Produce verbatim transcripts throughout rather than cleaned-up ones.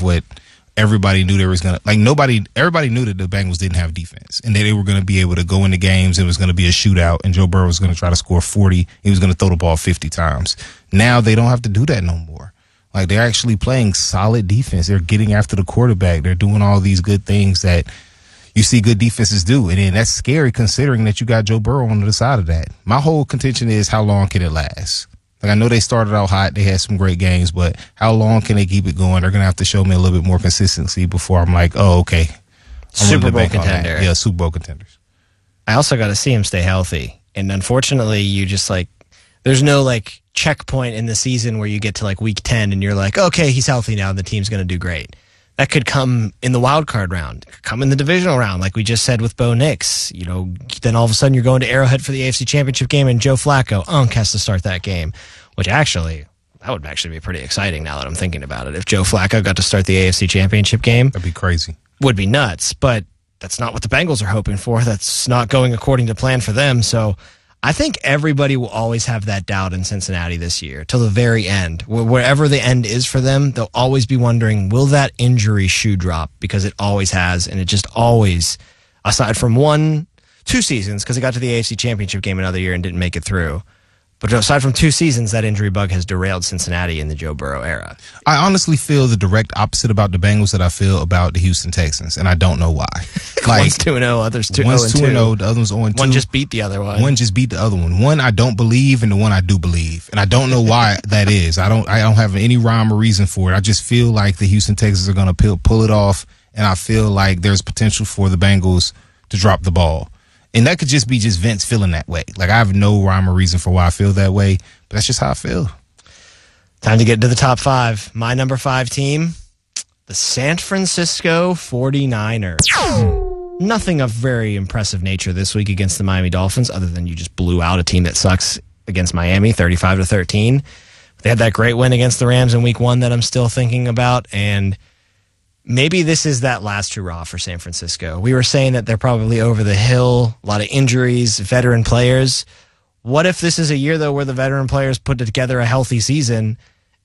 what everybody knew they was going to, like nobody, everybody knew that the Bengals didn't have defense and that they were going to be able to go into games. It was going to be a shootout and Joe Burrow was going to try to score forty. He was going to throw the ball fifty times. Now they don't have to do that no more. Like they're actually playing solid defense. They're getting after the quarterback. They're doing all these good things that you see good defenses do. And then that's scary considering that you got Joe Burrow on the side of that. My whole contention is how long can it last? Like I know they started out hot. They had some great games, but how long can they keep it going? They're going to have to show me a little bit more consistency before I'm like, oh, okay. I'm Super Bowl contender. Yeah, Super Bowl contenders. I also got to see him stay healthy. And unfortunately, you just like, there's no like checkpoint in the season where you get to like week ten and you're like, okay, he's healthy now. The team's going to do great. That could come in the wild card round, could come in the divisional round, like we just said with Bo Nix. You know, then all of a sudden you're going to Arrowhead for the A F C Championship game, and Joe Flacco, Unk, has to start that game. Which actually, that would actually be pretty exciting now that I'm thinking about it. If Joe Flacco got to start the A F C Championship game, that'd be crazy. Would be nuts. But that's not what the Bengals are hoping for. That's not going according to plan for them. So I think everybody will always have that doubt in Cincinnati this year till the very end. Wherever the end is for them, they'll always be wondering, will that injury shoe drop? Because it always has, and it just always, aside from one, two seasons, because it got to the A F C Championship game another year and didn't make it through. But aside from two seasons, that injury bug has derailed Cincinnati in the Joe Burrow era. I honestly feel the direct opposite about the Bengals that I feel about the Houston Texans, and I don't know why. Like, one's two and oh, others two and two. One's two and oh, the other one's oh and two. One just beat the other one. One just beat the other one. One I don't believe, and the one I do believe, and I don't know why that is. I don't. I don't have any rhyme or reason for it. I just feel like the Houston Texans are going to pull, pull it off, and I feel like there's potential for the Bengals to drop the ball. And that could just be just Vince feeling that way. Like, I have no rhyme or reason for why I feel that way, but that's just how I feel. Time to get to the top five. My number five team, the San Francisco forty-niners. Nothing of very impressive nature this week against the Miami Dolphins, other than you just blew out a team that sucks against Miami, thirty-five to thirteen. They had that great win against the Rams in week one that I'm still thinking about, and maybe this is that last hurrah for San Francisco. We were saying that they're probably over the hill, a lot of injuries, veteran players. What if this is a year, though, where the veteran players put together a healthy season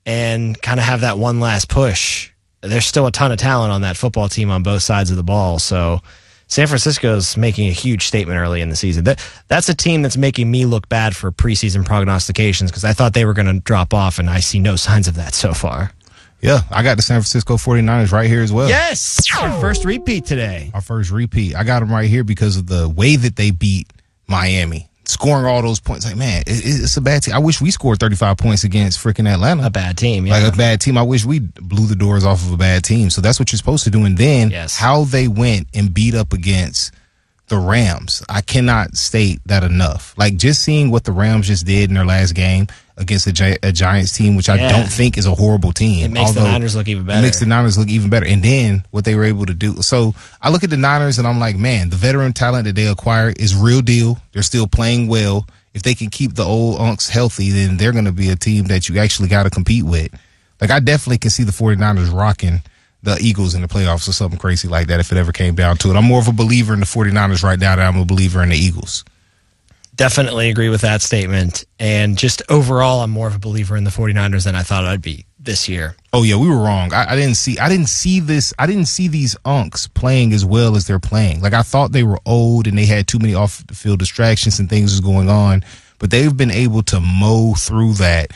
and kind of have that one last push? There's still a ton of talent on that football team on both sides of the ball. So San Francisco's making a huge statement early in the season. That, that's a team that's making me look bad for preseason prognostications because I thought they were going to drop off, and I see no signs of that so far. Yeah, I got the San Francisco forty-niners right here as well. Yes! Our first repeat today. Our first repeat. I got them right here because of the way that they beat Miami. Scoring all those points. Like, man, it, it's a bad team. I wish we scored thirty-five points against freaking Atlanta. A bad team, yeah. Like a bad team. I wish we blew the doors off of a bad team. So that's what you're supposed to do. And then yes. How they went and beat up against the Rams. I cannot state that enough. Like, just seeing what the Rams just did in their last game against a, Gi- a Giants team, which I yeah. don't think is a horrible team. It makes the Niners look even better. It makes the Niners look even better. And then what they were able to do. So I look at the Niners and I'm like, man, the veteran talent that they acquired is real deal. They're still playing well. If they can keep the old unks healthy, then they're going to be a team that you actually got to compete with. Like, I definitely can see the forty-niners rocking the Eagles in the playoffs or something crazy like that if it ever came down to it. I'm more of a believer in the forty-niners right now than I'm a believer in the Eagles. Definitely agree with that statement. And just overall, I'm more of a believer in the forty-niners than I thought I'd be this year. Oh yeah, we were wrong. I, I didn't see I didn't see this I didn't see these unks playing as well as they're playing. Like, I thought they were old and they had too many off the field distractions and things was going on, but they've been able to mow through that.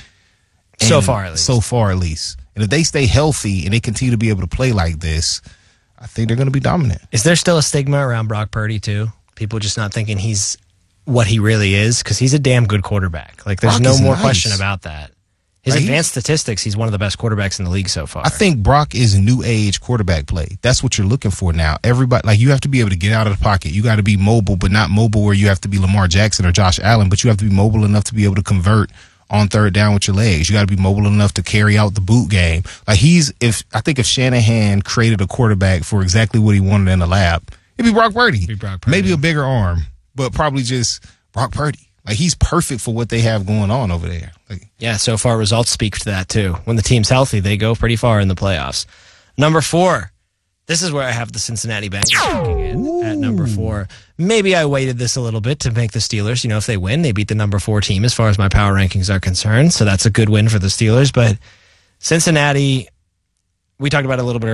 So far at least. So far at least. And if they stay healthy and they continue to be able to play like this, I think they're going to be dominant. Is there still a stigma around Brock Purdy too? People just not thinking he's what he really is, because he's a damn good quarterback. Like, there's Brock no more nice. question about that. His Right, advanced statistics, he's one of the best quarterbacks in the league so far. I think Brock is a new age quarterback play. That's what you're looking for now. Everybody, like, you have to be able to get out of the pocket. You got to be mobile, but not mobile where you have to be Lamar Jackson or Josh Allen, but you have to be mobile enough to be able to convert on third down with your legs. You got to be mobile enough to carry out the boot game. Like, he's, if I think if Shanahan created a quarterback for exactly what he wanted in the lab, it'd be Brock Purdy. It'd be Brock Purdy. Maybe a bigger arm, but probably just Brock Purdy. Like, he's perfect for what they have going on over there. Like, yeah, so far results speak to that too. When the team's healthy, they go pretty far in the playoffs. Number four. This is where I have the Cincinnati Bengals kicking in Ooh. At number four. Maybe I weighted this a little bit to make the Steelers. You know, if they win, they beat the number four team as far as my power rankings are concerned. So that's a good win for the Steelers. But Cincinnati, we talked about it a little bit earlier.